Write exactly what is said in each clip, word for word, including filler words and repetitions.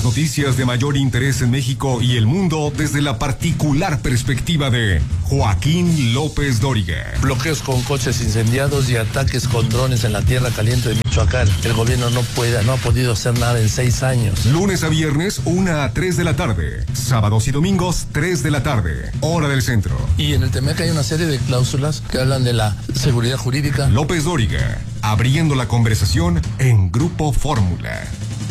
Las noticias de mayor interés en México y el mundo desde la particular perspectiva de Joaquín López Dóriga. Bloqueos con coches incendiados y ataques con drones en la tierra caliente de Michoacán. El gobierno no puede, no ha podido hacer nada en seis años. Lunes a viernes, una a tres de la tarde. Sábados y domingos, tres de la tarde. Hora del centro. Y en el T M E C hay una serie de cláusulas que hablan de la seguridad jurídica. López Dóriga, abriendo la conversación en Grupo Fórmula.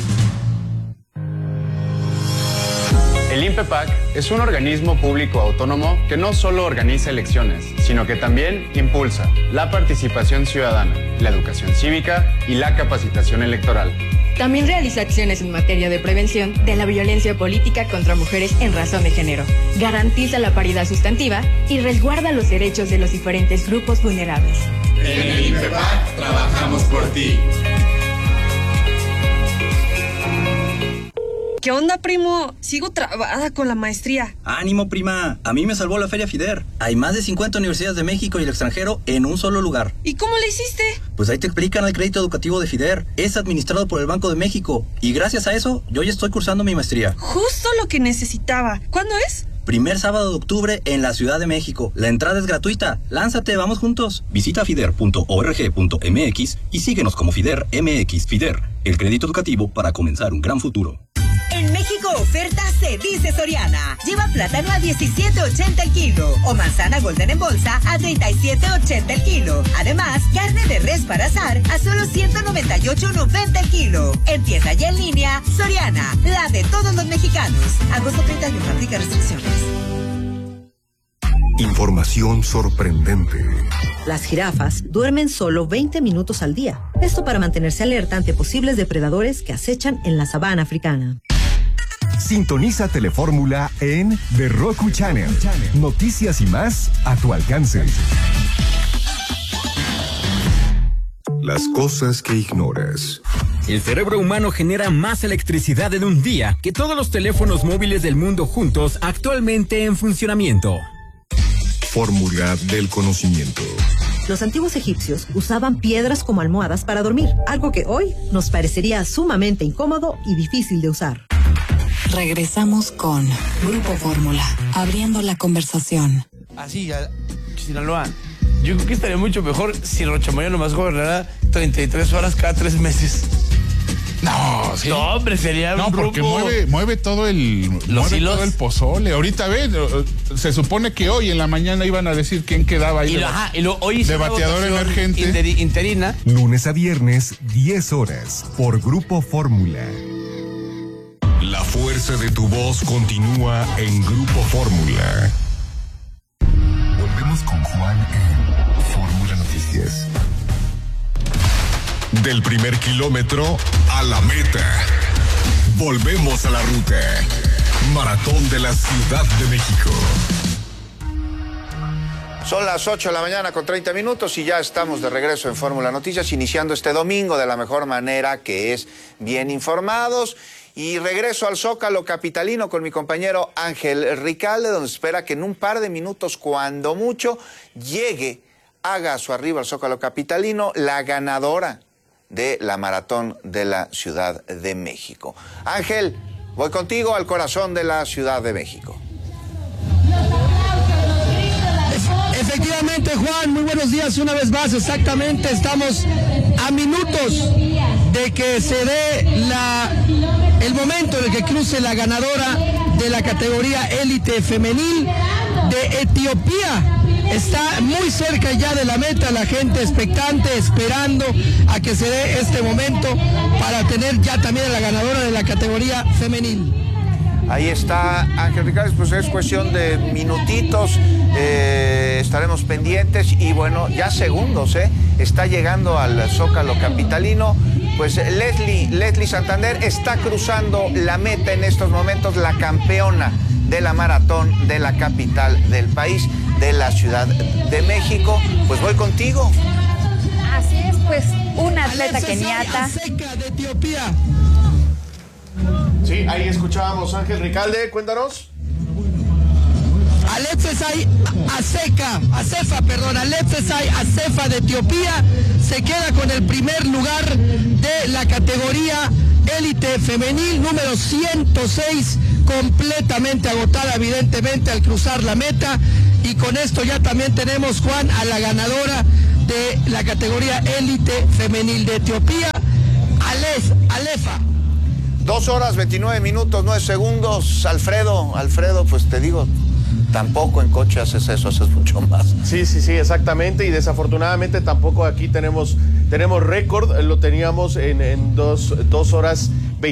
El INPEPAC es un organismo público autónomo que no solo organiza elecciones, sino que también impulsa la participación ciudadana, la educación cívica y la capacitación electoral. También realiza acciones en materia de prevención de la violencia política contra mujeres en razón de género, garantiza la paridad sustantiva y resguarda los derechos de los diferentes grupos vulnerables. En el INPEPAC trabajamos por ti. ¿Qué onda, primo? Sigo trabada con la maestría. ¡Ánimo, prima! A mí me salvó la Feria FIDER. Hay más de cincuenta universidades de México y el extranjero en un solo lugar. ¿Y cómo le hiciste? Pues ahí te explican el crédito educativo de FIDER. Es administrado por el Banco de México. Y gracias a eso, yo ya estoy cursando mi maestría. Justo lo que necesitaba. ¿Cuándo es? Primer sábado de octubre en la Ciudad de México. La entrada es gratuita. Lánzate, vamos juntos. Visita fider punto org punto m x y síguenos como FIDER M X. FIDER, el crédito educativo para comenzar un gran futuro. En México oferta se dice Soriana. Lleva plátano a diecisiete ochenta el kilo o manzana golden en bolsa a treinta y siete ochenta el kilo. Además, carne de res para asar a solo ciento noventa y ocho noventa el kilo. En tienda y en línea, Soriana, la de todos los mexicanos. Agosto treinta y uno, aplica restricciones. Información sorprendente. Las jirafas duermen solo veinte minutos al día. Esto para mantenerse alerta ante posibles depredadores que acechan en la sabana africana. Sintoniza Telefórmula en The Roku Channel. Noticias y más a tu alcance. Las cosas que ignoras. El cerebro humano genera más electricidad en un día que todos los teléfonos móviles del mundo juntos actualmente en funcionamiento. Fórmula del conocimiento. Los antiguos egipcios usaban piedras como almohadas para dormir, algo que hoy nos parecería sumamente incómodo y difícil de usar. Regresamos con Grupo Fórmula, abriendo la conversación. Así, a Sinaloa. Yo creo que estaría mucho mejor si Rochamoya nomás gobernara treinta y tres horas cada tres meses. No, sí. No, hombre, sería No, un porque grupo... mueve, mueve todo el Los mueve hilos. todo el pozole. Ahorita ves, se supone que hoy en la mañana iban a decir quién quedaba ahí. Y, de, lo, ajá, y lo, hoy de bateador emergente. Interi, interina. Lunes a viernes, diez horas, por Grupo Fórmula. La fuerza de tu voz continúa en Grupo Fórmula. Volvemos con Juan en Fórmula Noticias. Del primer kilómetro a la meta. Volvemos a la ruta. Maratón de la Ciudad de México. Son las ocho de la mañana con treinta minutos y ya estamos de regreso en Fórmula Noticias, iniciando este domingo de la mejor manera, que es bien informados. Y regreso al Zócalo capitalino con mi compañero Ángel Ricalde, donde espera que en un par de minutos, cuando mucho, llegue, haga a su arribo al Zócalo capitalino la ganadora de la Maratón de la Ciudad de México. Ángel, voy contigo al corazón de la Ciudad de México. Efectivamente, Juan, muy buenos días una vez más. Exactamente, estamos a minutos de que se dé la, el momento en el que cruce la ganadora de la categoría élite femenil de Etiopía. Está muy cerca ya de la meta, la gente expectante, esperando a que se dé este momento para tener ya también a la ganadora de la categoría femenil. Ahí está Ángel Ricalde, pues es cuestión de minutitos, eh, estaremos pendientes y bueno, ya segundos, ¿eh? Está llegando al Zócalo capitalino, pues Leslie, Leslie Santander está cruzando la meta en estos momentos, la campeona de la maratón de la capital del país, de la Ciudad de México. Pues voy contigo. Así es, pues una atleta keniata. De Etiopía. Sí, ahí escuchábamos Ángel Ricalde, cuéntanos. Alexei Aseca, Acefa, perdón, Alexei Acefa de Etiopía se queda con el primer lugar de la categoría élite femenil, número ciento seis, completamente agotada evidentemente al cruzar la meta. Y con esto ya también tenemos, Juan, a la ganadora de la categoría élite femenil de Etiopía, Alef, Alefa. Dos horas, veintinueve minutos, nueve segundos. Alfredo, Alfredo, pues te digo, tampoco en coche haces eso, haces mucho más. Sí, sí, sí, exactamente. Y desafortunadamente tampoco aquí tenemos, tenemos récord. Lo teníamos en, en dos, dos horas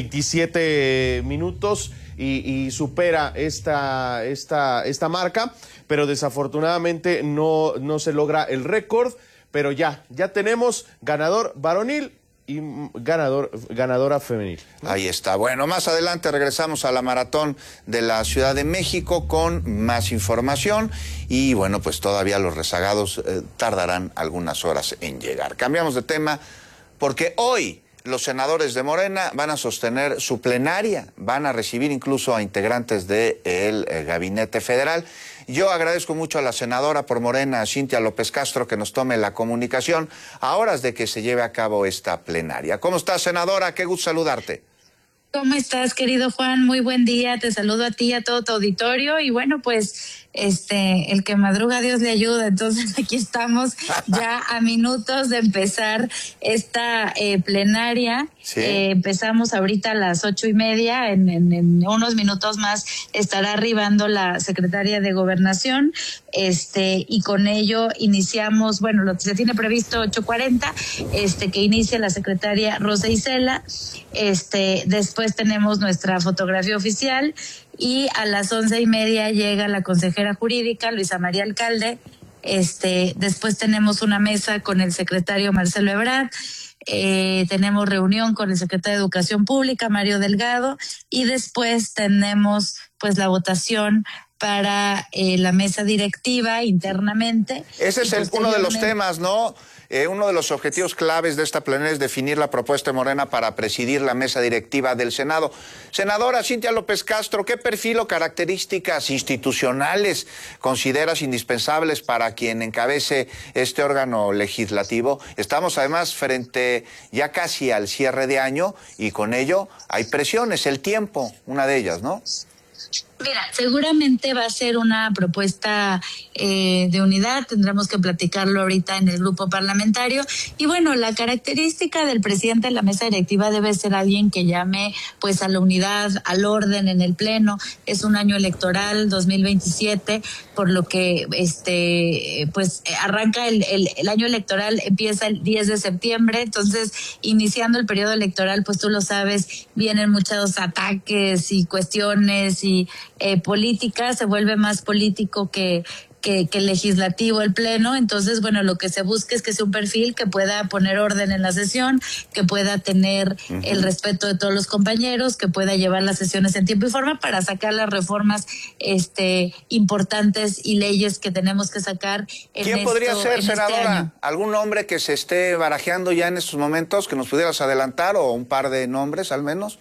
veintisiete minutos y, y supera esta, esta, esta marca. Pero desafortunadamente no, no se logra el récord. Pero ya, ya tenemos ganador varonil y ganador, ganadora femenil. Ahí está. Bueno, más adelante regresamos a la maratón de la Ciudad de México con más información y bueno, pues todavía los rezagados eh, tardarán algunas horas en llegar. Cambiamos de tema porque hoy los senadores de Morena van a sostener su plenaria, van a recibir incluso a integrantes del eh, Gabinete Federal. Yo agradezco mucho a la senadora por Morena, Cintia López Castro, que nos tome la comunicación a horas de que se lleve a cabo esta plenaria. ¿Cómo estás, senadora? Qué gusto saludarte. ¿Cómo estás, querido Juan? Muy buen día. Te saludo a ti y a todo tu auditorio. Y bueno, pues este, el que madruga Dios le ayuda. Entonces aquí estamos ya a minutos de empezar esta eh, plenaria. Sí. Eh, empezamos ahorita a las ocho y media. En, en, en unos minutos más estará arribando la secretaria de Gobernación. Este, y con ello iniciamos, bueno, lo que se tiene previsto ocho cuarenta, este, que inicie la secretaria Rosa Isela. Este, después tenemos nuestra fotografía oficial y a las once y media llega la consejera jurídica Luisa María Alcalde. Este, después tenemos una mesa con el secretario Marcelo Ebrard. Eh, tenemos reunión con el secretario de Educación Pública Mario Delgado y después tenemos pues la votación para eh, la mesa directiva internamente. Ese es el, uno de los temas, ¿no? Eh, uno de los objetivos claves de esta plenaria es definir la propuesta de Morena para presidir la mesa directiva del Senado. Senadora Cintia López Castro, ¿qué perfil o características institucionales consideras indispensables para quien encabece este órgano legislativo? Estamos además frente ya casi al cierre de año y con ello hay presiones, el tiempo, una de ellas, ¿no? Mira, seguramente va a ser una propuesta eh, de unidad, tendremos que platicarlo ahorita en el grupo parlamentario. Y bueno, la característica del presidente de la mesa directiva debe ser alguien que llame pues a la unidad, al orden en el pleno. Es un año electoral, dos mil veintisiete, por lo que este pues arranca el, el, el año electoral, empieza el diez de septiembre, entonces iniciando el periodo electoral, pues tú lo sabes, vienen muchos ataques y cuestiones y Eh, política, se vuelve más político que, que, que legislativo el pleno. Entonces, bueno, lo que se busca es que sea un perfil que pueda poner orden en la sesión, que pueda tener uh-huh. el respeto de todos los compañeros, que pueda llevar las sesiones en tiempo y forma para sacar las reformas este, importantes y leyes que tenemos que sacar. En ¿Quién esto, podría ser, en senadora? Este año. ¿Algún nombre que se esté barajeando ya en estos momentos que nos pudieras adelantar o un par de nombres al menos?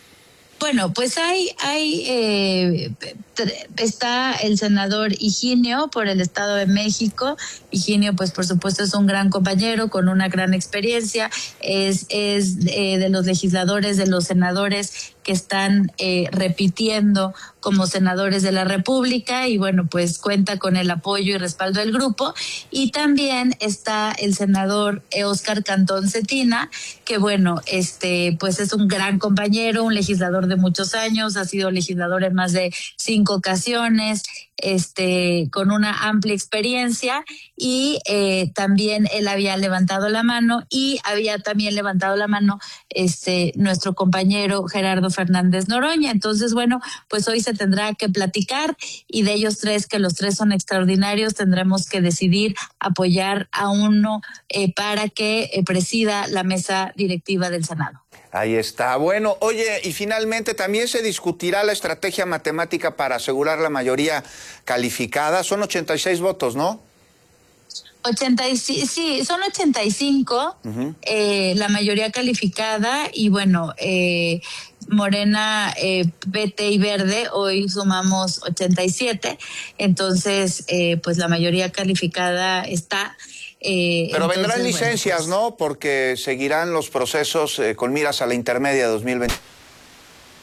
Bueno, pues hay, hay eh, está el senador Higinio por el Estado de México. Higinio, pues por supuesto es un gran compañero con una gran experiencia, es, es eh, de los legisladores, de los senadores que están eh, repitiendo como senadores de la República y bueno, pues cuenta con el apoyo y respaldo del grupo. Y también está el senador Óscar Cantón Cetina, que bueno, este pues es un gran compañero, un legislador de muchos años, ha sido legislador en más de cinco ocasiones, este con una amplia experiencia y eh, también él había levantado la mano y había también levantado la mano este nuestro compañero Gerardo Fernández Noroña. Entonces, bueno, pues hoy se tendrá que platicar y de ellos tres, que los tres son extraordinarios, tendremos que decidir apoyar a uno eh, para que eh, presida la mesa directiva del Senado. Ahí está. Bueno, oye, y finalmente también se discutirá la estrategia matemática para asegurar la mayoría calificada. Son ochenta y seis votos, ¿no? ochenta y cinco, sí, son ochenta y cinco, uh-huh. eh, la mayoría calificada y bueno, eh, Morena, eh, P T y Verde, hoy sumamos ochenta y siete, entonces eh, pues la mayoría calificada está. Eh, Pero entonces, vendrán licencias, bueno, pues, ¿no? Porque seguirán los procesos eh, con miras a la intermedia dos mil veinte.